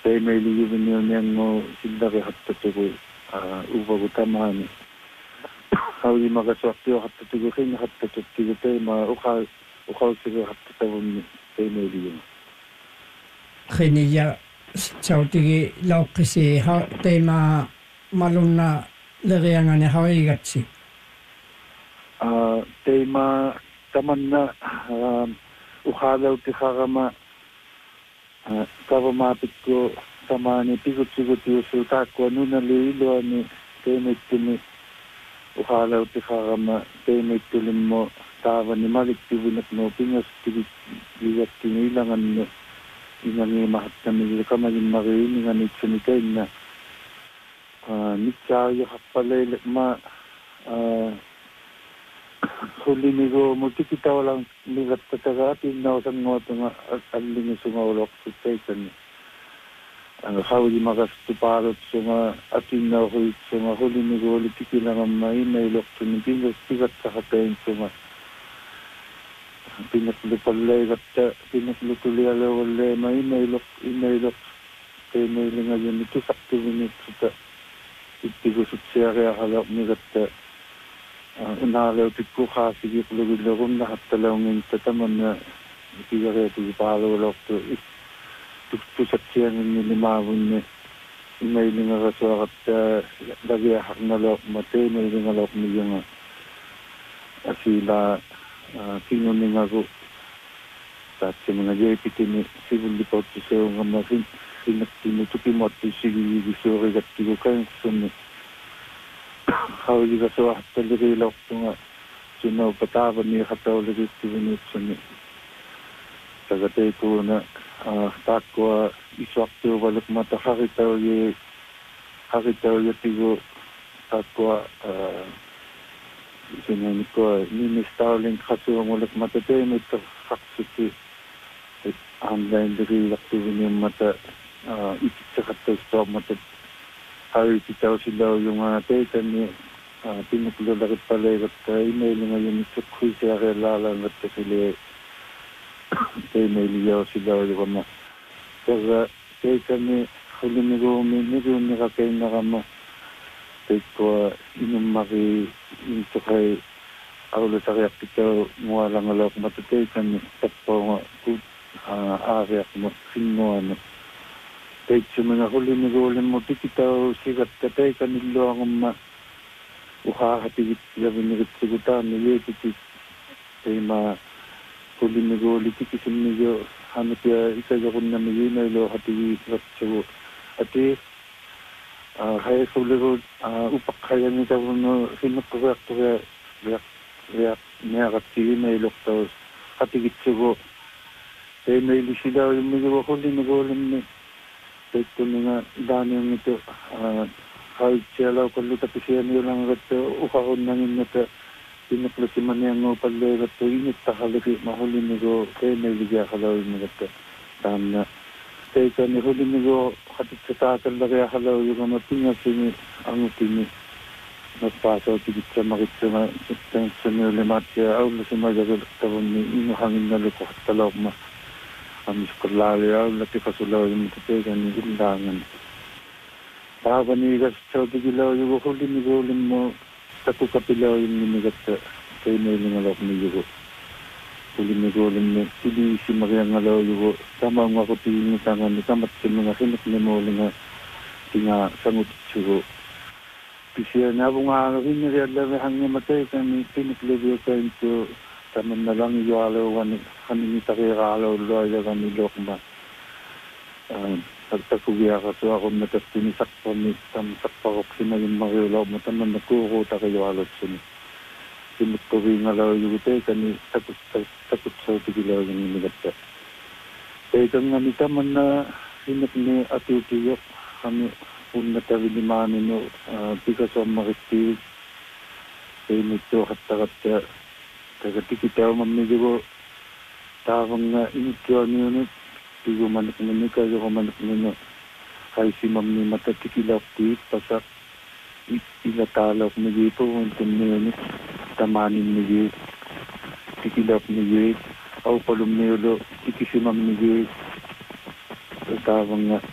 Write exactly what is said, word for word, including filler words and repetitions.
Kay may liyubin yun yan mo sila kay hatatugo ubago tamani. Hawli magaswaktiyo hatatugo kay na hatatugo tayo ma ukaw ukaw siya hatatawon kay may liyubin. Kiniya sa tigi law kasi ha tema malum na lariangan ni hawigatsi. Ah tema taman na ukalaw ti harama kavamapit ko tamani pigut-sigut yusu takwa nuna lilo ni temit tini ukalaw ti harama temit tulim mo tawa ni malik tibunak mo pingas tigit bigat tinilangan mo ingani mahat na mili kamalin marin ingani tsunikay na nitsayo hapalay ma huli nigo mutikita walang ligat kataga atin na usang mo nga aling sumawalok sutay kan ang hawli magas tuparot sunga atin na huli sunga huli nigo huli tikilang may nailok sunipingas tigat sa hatayin sunga pinaklupalay gat pinaklutuli alawalay may nailok inailok kay nailing ayan ito sakto minit suta itigusot siya kaya halak ni gat unalaw tikko kasi gipulugid-lugom lahat talawin sa taman na ikigare ito ipalawalok to tusat siya ng nilimawin niya may nga kaswakat lagiyahak na lok mate may nga lok niya nga asila kinuning ako at sa mga jaypiti ni civil depot siya nga masin sinatinutukin mo at sigigisurig at tigukain sunod hawli ka sa talirilaw ko nga sinaw patawan niya kataw lagi tivinit suni tagatay ko na takwa iswakto balik mata hakitaw ye hakitaw ye tigo takwa sinani ko ministawling kaso ang ulit mata tayo may taksiki online dirilaw tivinit mata ikit sa kataw stop mata ay kita sila yung ate kani pinuklulakit pala at email ngayon ito kuy siya kailalang at sila email yaw sila yung mga kaya kaya kani huli nigo nigo nikakay na kama kaya ko inong maki ito kay awala sa kaya kita muwalang alak matatay kani tapo nga ariak mo sino ano kahit sa mga huli ni Golem mo, tikitaw sigat katay kanilo ang ma uhahatigit labi ni Ritsigutan, niye tikit kay ma huli ni Golem, tikisim niyo, hanap ya ikagakon na niyo na ilo hatigit ratsago. Ati, kaya suligo, upak kaya niya tabo no, sinapagak to kaya, reak, reak, niya katsiyo na ilok taos, hatigit sigo. Kaya na ilisila yung mga huli ni Golem ni ito nga dami yung ito kahit siya lang kung tapi siya niyo lang ito ukakon nangin ito pinaklasiman niya ng upalay ito init takalaki mahuli niyo kaya nailigya kalaw yung ito dami na kaya ka ni huli niyo katit sa takal na kaya kalaw yung mga pingas yung ang upini nagpasaw tigit sa makit sa mga sa niyo limat siya aw na si magagal tawon ni inuhangin na luko at talaw ma amis kurlalayaw lati kasulaw yung matategan ni hindangan. Baka nigas sa digilaw yung huli ni Golem mo tatukapilaw yung ninigat sa kayo na yung ngalok ni Yugo. Huli ni Golem mo hindi si Maria ngalaw Yugo sama nga ko tingin tangan ni kamat sa mga hinak ni Moli nga tinga sangut Yugo. Pisiya na po nga rin niya lalahang niya matay kami piniklibyo kayo ito taman na lang iyo alaw kami takira alaw loya kami lokma. Pagtakugiya ka so ako natastinisak pa ni tamsak pa ko sinagin marilaw mo taman nakukuta kayo alaw suni. Sinuturi nga alaw yung ito kani takot takot sa tigilaw yung nilagta. Kaya kang nga taman na hinak ni atutiyok kami kung natawi ni mami no bigas ang makitig kaya nito katakata kagatikitaw mamili ko tawang nga inikyo niyo nito tigo manak nini kayo ko manak nini kay si mamni matatikilap tit pasak ilatalap ni dito untin niyo nito tamanin ni tikilap ni aw palum niyo lo ikisimam ni tawang nga